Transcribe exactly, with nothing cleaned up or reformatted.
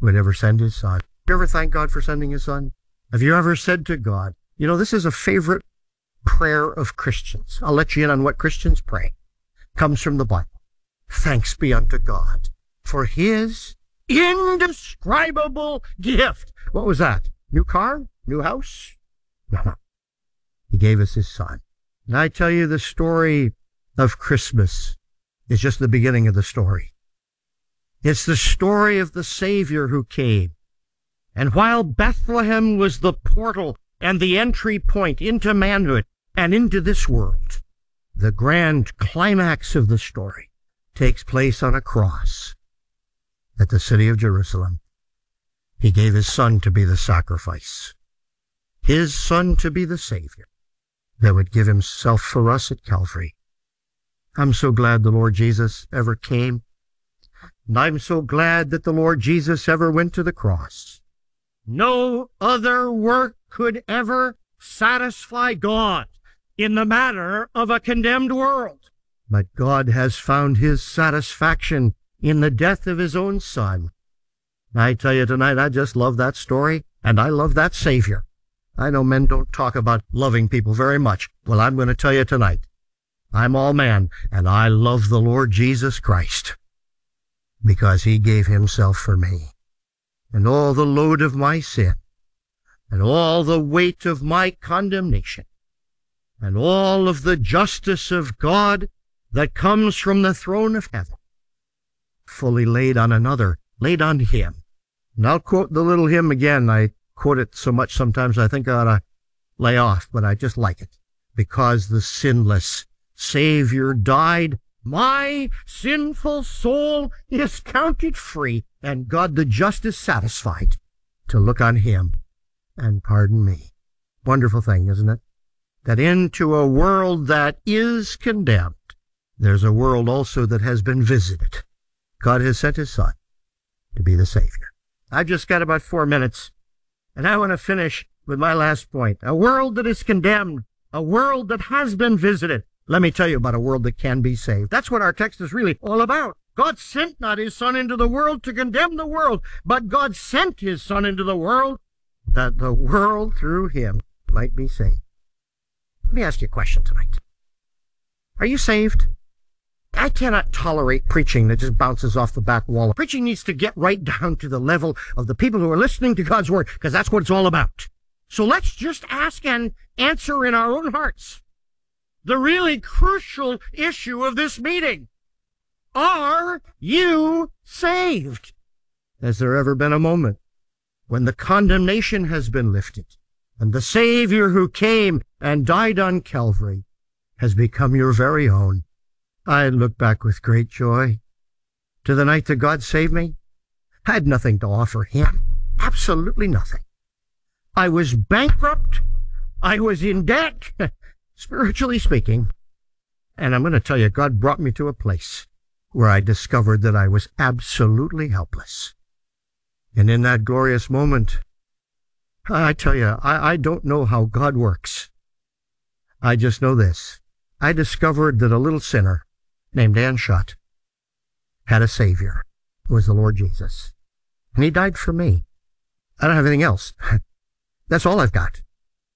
would ever send his son. Have you ever thanked God for sending his son? Have you ever said to God, you know, this is a favorite prayer of Christians. I'll let you in on what Christians pray. Comes from the Bible. Thanks be unto God for his indescribable gift. What was that? New car? New house? No, no. He gave us his son. And I tell you, the story of Christmas is just the beginning of the story. It's the story of the Savior who came. And while Bethlehem was the portal and the entry point into manhood and into this world, the grand climax of the story takes place on a cross at the city of Jerusalem. He gave his son to be the sacrifice, his son to be the Savior that would give himself for us at Calvary. I'm so glad the Lord Jesus ever came, and I'm so glad that the Lord Jesus ever went to the cross. No other work could ever satisfy God in the matter of a condemned world. But God has found his satisfaction in the death of his own son. I tell you tonight, I just love that story, and I love that Savior. I know men don't talk about loving people very much. Well, I'm going to tell you tonight, I'm all man, and I love the Lord Jesus Christ because he gave himself for me. And all the load of my sin, and all the weight of my condemnation, and all of the justice of God that comes from the throne of heaven, fully laid on another, laid on him. And I'll quote the little hymn again. I quote it so much sometimes I think I ought to lay off, but I just like it. Because the sinless Savior died, my sinful soul is counted free, and God the just is satisfied to look on him and pardon me. Wonderful thing, isn't it? That into a world that is condemned, there's a world also that has been visited. God has sent his son to be the Savior. I've just got about four minutes, and I want to finish with my last point. A world that is condemned, a world that has been visited. Let me tell you about a world that can be saved. That's what our text is really all about. God sent not his son into the world to condemn the world, but God sent his son into the world that the world through him might be saved. Let me ask you a question tonight. Are you saved? I cannot tolerate preaching that just bounces off the back wall. Preaching needs to get right down to the level of the people who are listening to God's word, because that's what it's all about. So let's just ask and answer in our own hearts the really crucial issue of this meeting. Are you saved? Has there ever been a moment when the condemnation has been lifted and the Savior who came and died on Calvary has become your very own? I look back with great joy to the night that God saved me. I had nothing to offer him, absolutely nothing. I was bankrupt. I was in debt, spiritually speaking. And I'm going to tell you, God brought me to a place where I discovered that I was absolutely helpless. And in that glorious moment, I tell you, I, I don't know how God works. I just know this. I discovered that a little sinner named Ann Shutt had a Savior, who was the Lord Jesus. And he died for me. I don't have anything else. That's all I've got.